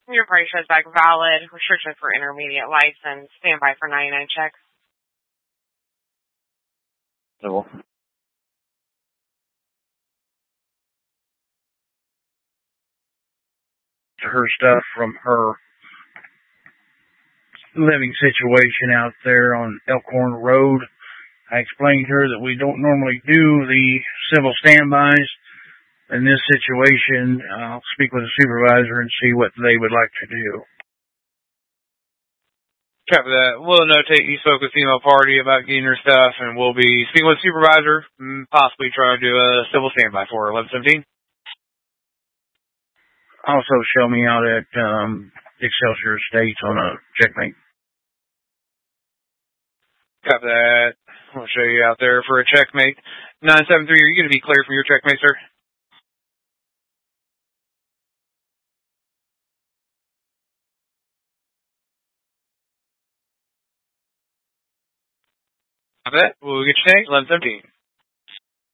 Your party shows back valid. Restriction for intermediate license. Stand by for 99 checks. Civil. Her stuff from her living situation out there on Elkhorn Road. I explained to her that we don't normally do the civil standbys. In this situation, I'll speak with the supervisor and see what they would like to do. Copy that. We'll notate you spoke with female party about getting her stuff, and we'll be speaking with the supervisor, possibly try to do a civil standby for her. 1117. Also show me out at Excelsior Estates on a checkmate. Copy that. We'll show you out there for a checkmate. 973, are you going to be clear for your checkmate, sir? Copy that. We'll get you next. 1117.